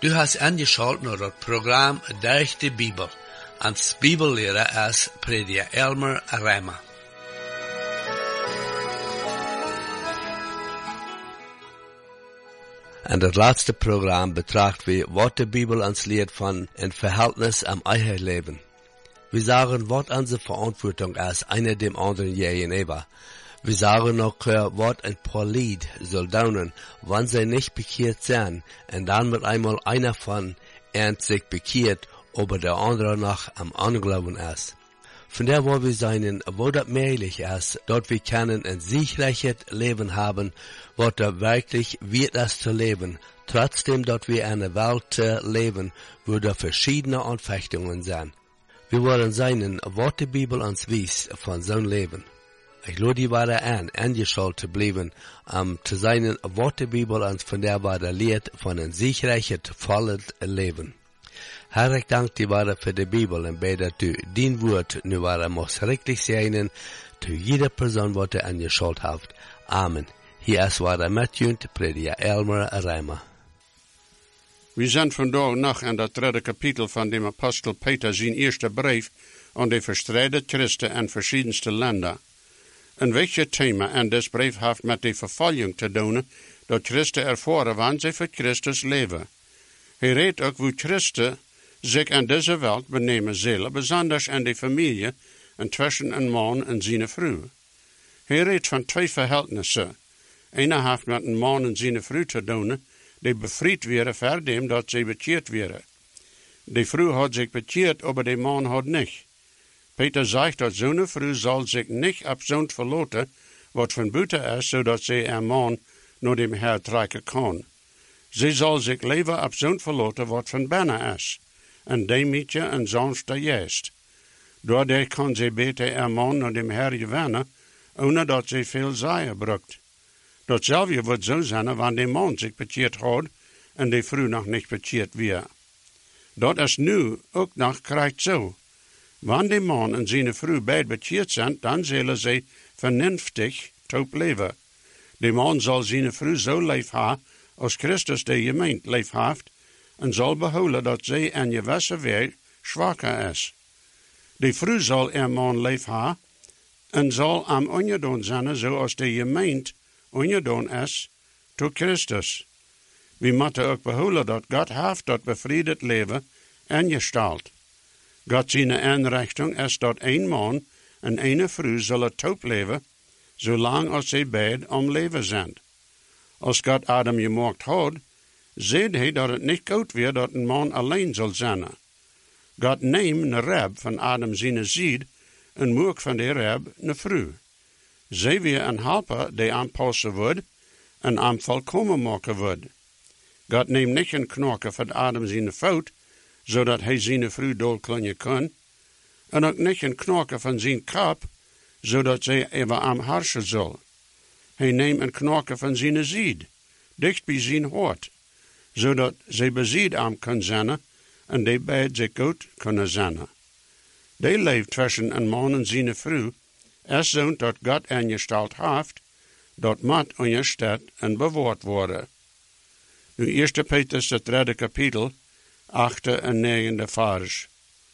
Du hast angeschaut naar het programma Durch de Bibel. Als Bibellehrer is prediker Elmer Reimer. En het laatste programma betracht we wat de Bibel ons leert van een verhältnis am eigen leven. We sagen, wat onze verantwoording is, einer dem anderen gegenüber. We sagen noch, wat een paar Lied soll daunen, wann sie nicht bekehrt zijn, en dan mit einmal einer von sich bekehrt, aber der andere noch am Anglauben ist. Von der, wo wir sein, wo das möglich ist, dort wir können ein sicherliches Leben haben, wo da wirklich wird es zu leben, trotzdem dort wir in einer Welt leben, wo da verschiedene Anfechtungen sind. Wir wollen sein, was die Bibel uns wies von so einem Leben. Ich lade die Ware angeschaut zu bleiben, zu sein, was die Bibel uns von der Ware lehrt, von einem sicherlichen, vollen Leben. Herr, ich danke die Ware für die Bibel und bete, du, dein Wort, nu Ware, muss richtig sein, zu jeder Person, die du angeschaut hast. Amen. Hier ist Ware Matthew, prediker Elmer Reimer. We zijn vandaag nog in dat derde kapitel van de apostel Peter zijn eerste brief aan de verstreide christen in verschiedenste landen. Een wichtig thema in dit brief heeft met de vervolging te doen, dat christen ervaren wanneer zij voor Christus leven. Hij redt ook hoe christen zich in deze wereld benemen zullen, besonders in de familie en tussen een man en zijn vrouw. Hij redt van twee verhältnissen. Einer heeft met een man en zijn vrouw te doen, die bevrijd werden voor dem dat zij bekeerd werden. De vrouw had zich bekeerd, maar de man had niet. Peter zegt dat zo'n vrouw zal zich niet op zo'n verlaten, wat van buiten is, zodat zij een man naar dem Herr trekken kan. Zij zal zich leven op zo'n verlaten, wat van binnen is, en demetje en zonste juist. Doordat kan zij beter een man naar dem Herr gewinnen, ohne dat zij veel zaaien brukt. Datzelfde wordt zo zijn wanneer de man zich bekeerd had en de vrouw nog niet bekeerd weer. Dat is nu ook nog krijgt zo. Wanneer de man en zijn vrouw beide bekeerd zijn, dan zullen zij vernünftig top leven. De man zal zijn vrouw zo lief hebben, als Christus de gemeente lief heeft, en zal behouden dat zij in gewisse weg zwakker is. De vrouw zal een man lief hebben, en zal am ongedaan zijn, zoals de gemeente ongedaan is, tot Christus. We moeten ook behouden dat God heeft dat bevrijd leven ingesteld. God zijn inrichting is dat een man en een vrouw zullen top leven, zolang als zij beide om leven zijn. Als God Adam gemaakt had, zei hij dat het niet goed weer dat een man alleen zal zijn. God neemt een reb van Adam zijn zied en maakt van die reb een vrouw. Zij weer een helper die aanpassen wordt en aan volkomen maken wordt. God neemt niet een knokke van Adam zijn fout, zodat hij zijn vrouw doodklinjen kan, en ook niet een knokke van zijn kop, zodat zij even aan hersen zal. Hij neemt een knokke van zijn zied, dicht bij zijn hart, zodat zij bezied aan kan zijn en die beide zich goed kunnen zijn. Die leeft tussen een man en zijn vrouw, is zo dat God ingesteld heeft, dat moet ingesteld en bewaard worden. Nu 1 Petrus, het derde kapitel, 8 en 9 vers.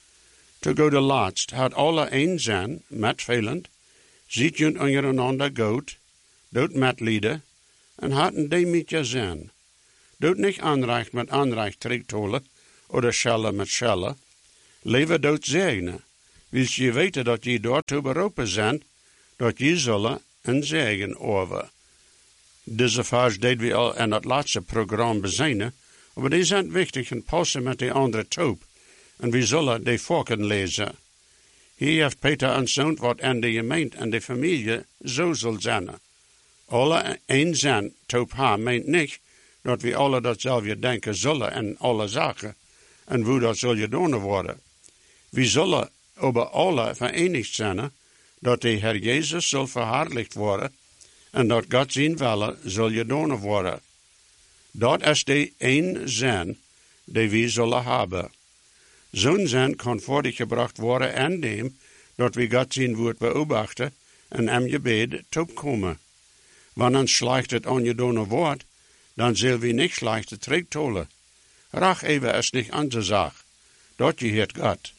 Te gode laatst had alle een zijn, met velend, ziet je ondereinander goed, doet met lieden, en had een demetje zijn. Doet niet aanrecht met aanrecht terugtolen, of schellen met schellen. Leven doet zegenen. Wils je weten dat je daartoe beroepen zijn, dat je zullen een zegen over. Deze vers deden we al in het laatste programma bezijnen, maar die zijn wichtig en passen met de andere toep, en we zullen die volken lezen. Hier heeft Peter aanzoond wat in de gemeente en de familie zo zal zijn. Alle een zijn toep haar meent niet dat we alle datzelfde denken zullen in alle zaken, en hoe dat zal gedaan worden. We zullen over alle verenigd zijn, dat de Heer Jezus zal verheerlijkt worden, en dat God zijn wille zal gedaan worden. Dat is de één zin die we zullen hebben. Zo'n zin kan voortgebracht worden in dem dat we God zijn woord beobachten en hem gebed toekomen. Wanneer slecht het ongedaan wordt, dan zullen we niet slecht terugtolen. Rach even is niet onze zaak. Dat geheert God.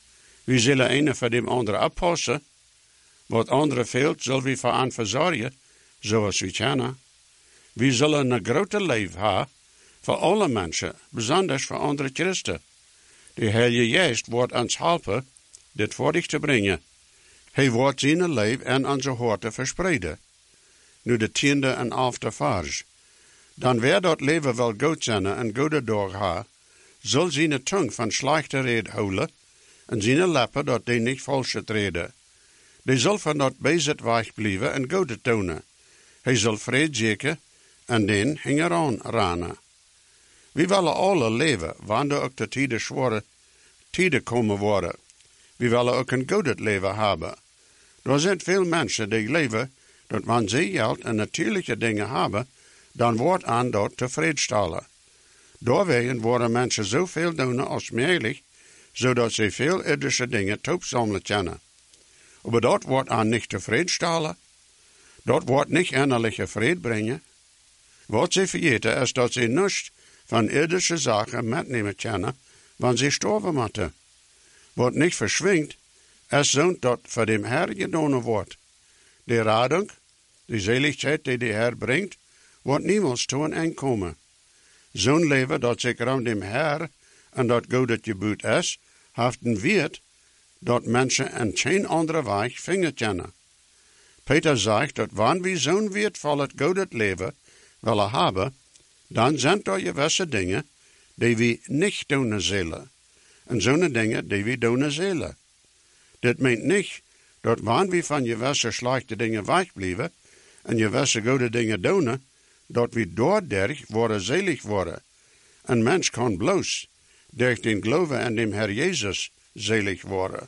We zullen een van dem andere oppassen. Wat andere veelt, zullen we voor aan verzorgen, zoals we kennen. We zullen een grote lief hebben voor alle mensen, bijzonders voor andere christen. De Heilige Geest wordt ons helpen dit voor dich te brengen. Hij wordt zijn leven en onze horten verspreiden. Nu de 10e en 11e vers. Dan weer dat leven wel goed zijn en goede dag ha, zal zijn tong van slechte red houden, en zijn lippen dat die niet valse reden. Die zal van dat bezit weg blijven en goede tonen. Hij zal vrede zeker en den hing aan ranen. We willen alle leven, wanneer ook de tijden zware tijden komen worden. We willen ook een goede leven hebben. Er zijn veel mensen die leven dat wanneer ze geld en natuurlijke dingen hebben, dan wordt aan dat tevreden stellen. Doorwegen worden mensen zoveel doen als mogelijk, zodat ze veel irdische dingen toepzamelen kunnen. Maar dat wordt aan niet tevreden stellen. Dat wordt niet innerlijke vrede brengen. Wat ze vergeten is dat ze niets van irdische zaken metnemen kunnen, wanneer ze sterven moeten. Wat niet verschwingt, is zo'n dat voor dem Herr gedaan wordt. De radung, de zeligheid die de Herr brengt, wordt niemals toe een eind komen. Zo'n leven dat zich rond dem Herr en dat God het gebod is, heeft een weet dat mensen en geen andere weg vinden kunnen. Peter zegt dat wanneer we zo'n weertvol het God het leven willen hebben, dan zijn er gewisse dingen die we niet doen zullen. En zo'n dingen die we doen zullen. Dit meent niet dat wanneer we van gewisse slechte dingen wegblijven en gewisse goede dingen doen, dat we doorderg worden zelig worden. Een mens kan bloos durch den geloven en dem Herr Jezus zelig worden.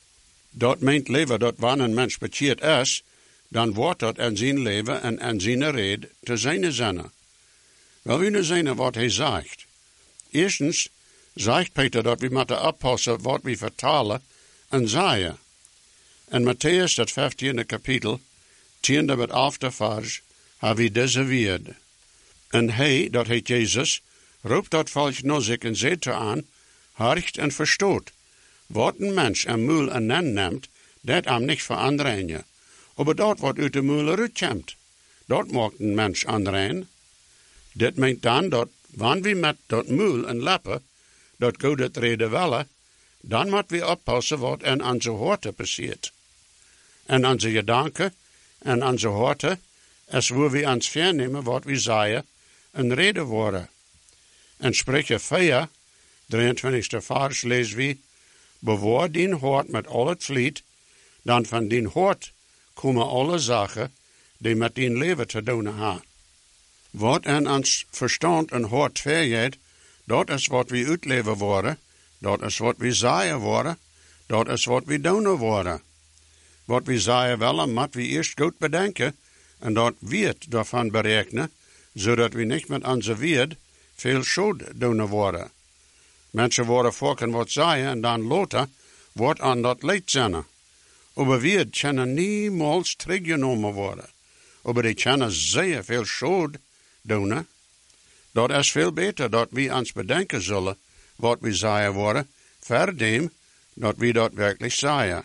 Dat meent leven dat wanneer een mens bekeerd is, dan wordt dat in zijn leven en in zijn reden te zijn zinnen. Wel, we nu zien wat hij zegt. Eerstens zegt Peter dat we moeten oppassen wat we vertalen en zeggen. In Matthäus, dat 15e kapitel, 10e met 11e vers, hebben we deze woord. En hij, dat heet Jezus, roept dat volk naar zich en zegt aan, horcht en verstoot. Wat een mens een muil en nen neemt, dat hem niet veranderen. Maar dat wat uit de muil uitkomt, dat maakt een mens aanrein. Dit meent dan dat, wanneer we met dat muil en lappen, dat God het reden willen, dan moeten we oppassen wat in onze horten passiert. En onze gedanken en onze horten is waar we ons vernemen wat we zeggen en reden worden. En Spreuche 4, 23e vers lezen we, bewaar dien hart met al het vliet, dan van dien hart komen alle zaken die met dien leven te doen hebben. Wat in ons verstand en hart vergeet, dat is wat we uitleven worden, dat is wat we zeggen worden, dat is wat we doen worden. Wat we zeggen willen, moeten we eerst goed bedenken en dat weet daarvan berekenen, zodat we niet met onze weet veel schuld doen worden. Mensen worden volken wat zeggen en dan later wordt aan dat leid zijn. Maar weet kunnen niemals teruggenomen worden. Maar die kunnen zeer veel schuld doen. Dat is veel beter dat we ons bedenken zullen wat we zeggen worden, verdem dat we dat werkelijk zeggen.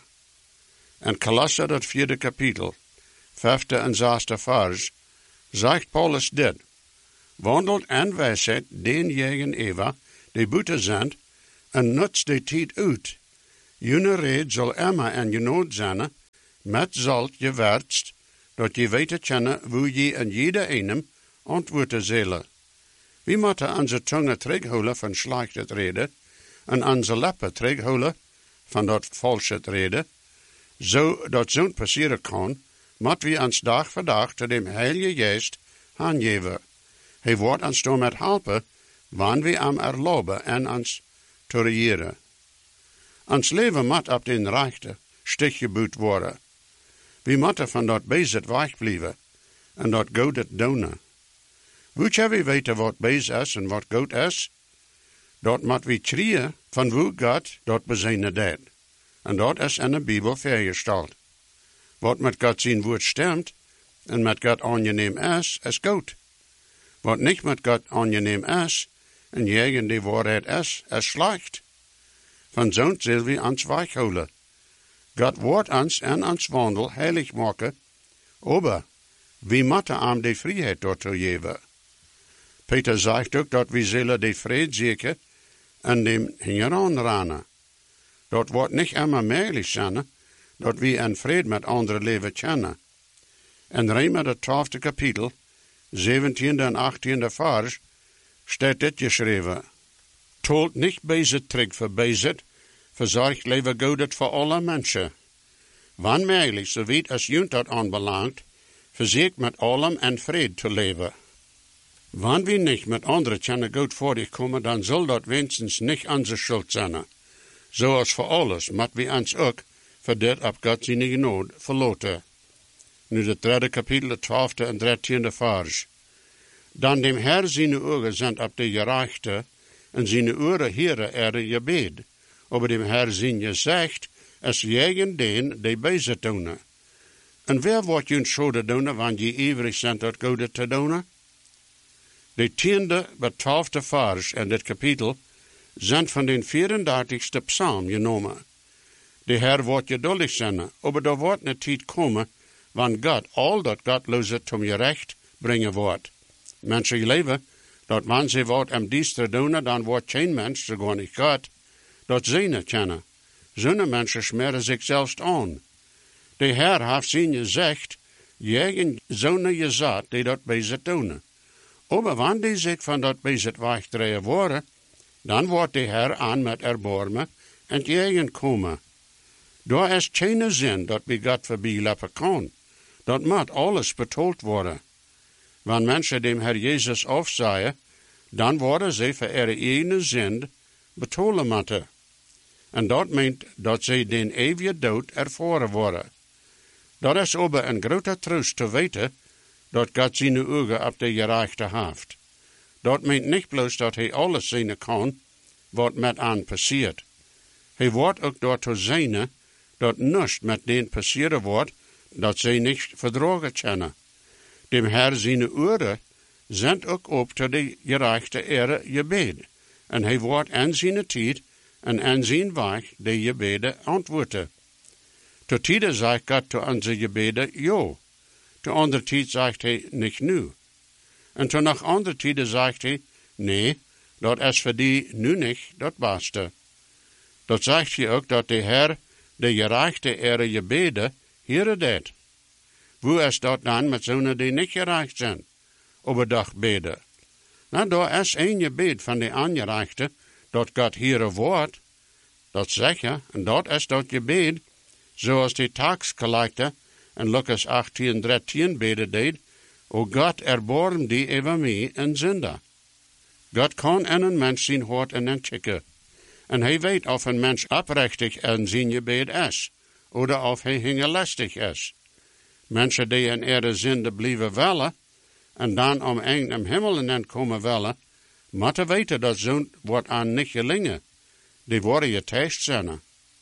En Kolosser, dat 4e kapitel, 5e en 6e vers, zegt Paulus dit. Wandelt en wijsheid denjenigen Eva, die buiten zijn, en nutzt die tijd uit. Jene red zal immer en je nood zijn, met zalt je wertst, dat je weten kennen, hoe je en jeder einem antwoorden zullen. We moeten onze tongen terughouden van slechte reden, en onze lippen terughouden van dat valse reden, zodat zo'n passeren kan, moeten we ons dag voor dag te dem Heilige Geest aangeven. Hij wordt ons door met helpen, wanneer we hem erlauben en ons te regeren. Ons leven moet op den rechte stig geboet worden. We moeten van dat bezit wegblijven en dat God het doen. Moet je weten wat bezit is en wat goed is? Dat moet we krijgen van hoe God dat bezinnen deed. En dat is in de Bijbel vergesteld. Wat met God zijn woord stemt en met God aangeneem is goed. Wat niet met God aangeneem is en jegen die waarheid is slecht. Van zo'n zullen we ons weichhouden. God wordt ons en ons wandel heilig maken, aber wie moeten aan de vrijheid daartoe geven? Peter zegt ook dat we zullen de vrede zoeken en dem hingeren rennen. Dat wordt niet immer mogelijk zijn, dat we in vrede met anderen leven kunnen. In Römer het 12e kapitel, 17e en 18e vers, staat dit geschreven. Tolt niet bezit terug voor bezit, verzorgt leven godet voor alle mensen. Wanneer mogelijk, zo weet als junt dat aanbelangt, verzekert met allem en vrede te leven. Wanneer we niet met anderen kunnen goed voor komen, dan zal dat wenigstens niet onze schuld zijn. Zoals voor alles, moet we ons ook voor dit op God zijn genade verloten. Nu het 3e kapitel, de 12e en 13e vers. Dan dem Herr zijn ogen zijn op de gerechte, en zijn oren heren je bed. Aber dem Herr zijn je zegt, es jegen den die bezit doen. En wer wordt je schode doen, wanneer je ivrig zijn dat Gode te doen? De 10e bij 12e vers in dit kapitel zijn van de 34ste psalm genomen. De Herr wordt geduldig zijn, aber er wordt een tijd komen, wanneer God al dat godloze tom je recht brengen wordt. Mensen leven, dat wanneer ze wat am diestre doen, dan wordt geen mens, zo gewoon niet God, dat ze niet kennen. Zo'n mensen smeren zichzelf aan. De Herr heeft zijn gezegd, jegen zo'n gezat die dat bezit doen. Aber wanneer die zich van dat bezit wegdraaien worden, dan wordt de Herr aan met erbarmen en jegen komen. Daar is geen zin dat we God voorbij lopen kan. Dat moet alles betoeld worden. Wanneer mensen dem Herr Jezus afzaaien, dan worden ze voor ihre eigen zin betolen moeten. En dat meent dat ze den eeuwige dood ervaren worden. Dat is aber een grote troost te weten dat God zijn ogen op de gerechte heeft. Dat meent niet bloos dat hij alles zien kan wat met aan passiert. Hij wordt ook door te zijn dat niets met den passieren wordt dat ze niet verdragen kunnen. Dem Herr zijn oren zijn ook op tot de gerechte ere gebed. En hij wordt aan zijn tijd en aan zijn weg de gebeden antwoorden. Tot tijden zegt God to onze gebeden ja. Te andere tijd zegt hij niet nu. En to nog andere tijden zegt hij, nee, dat is voor die nu niet dat beste. Dat zegt hij ook dat de Herr de gerechte ere gebeden hier deed. Hoe is dat dan met zonen die niet gerecht zijn, overdag beden? Nou, daar is een gebed van de aangerechte, dat God hier wordt. Dat zeg je, en dat is dat gebed, zoals de taxcollector in Lucas 18:13 beden deed, O God, erbarm die over mij, een zinder. God kan in een mens zijn hart en entdekken. En hij weet of een mens oprechtig in zijn gebed is, of of hij hingelastig is. Mensen die in ihre zinde blijven willen, en dan om een hemel in komen willen, moeten weten dat zo'n wordt aan niet gelingen. Die worden je test zijn.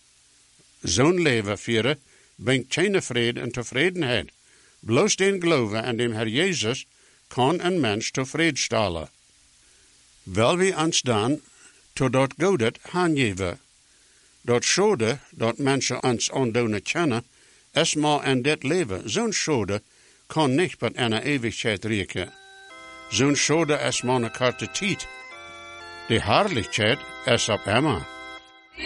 Zo'n leven vieren brengt geen vrede en tevredenheid. Bloos den geloven en dem Herr Jezus kan een mens tevreden stellen. Wel we ons dan totdat God het aangeven. Dat schade dat mensen ons aandoen kennen, is maar in dit leven. Zo'n schade kan niet met een eeuwigheid reiken. Zo'n schade is maar een korte tijd. De herrlichheid is op immer.